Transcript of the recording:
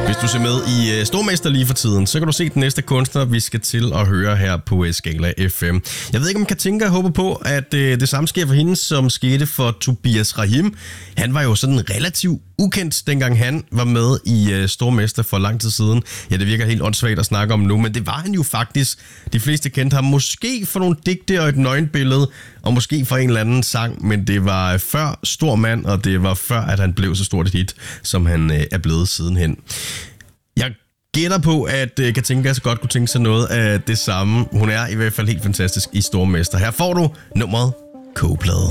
Hvis du ser med i Stormester lige for tiden, så kan du se den næste kunstner, vi skal til at høre her på Skala FM. Jeg ved ikke, om Katinka håber på, at det samme sker for hende, som skete for Tobias Rahim. Han var jo sådan relativt ukendt, dengang han var med i Stormester for lang tid siden. Ja, det virker helt åndssvagt at snakke om nu, men det var han jo faktisk. De fleste kendte ham måske for nogle digte og et nøgenbillede, og måske for en eller anden sang, men det var før Stor Mand, og det var før, at han blev så stort et hit, som han er blevet sidenhen. Jeg gætter på, at Katinka så godt kunne tænke sig noget af det samme. Hun er i hvert fald helt fantastisk i Stormester. Her får du nummeret Kogeplade.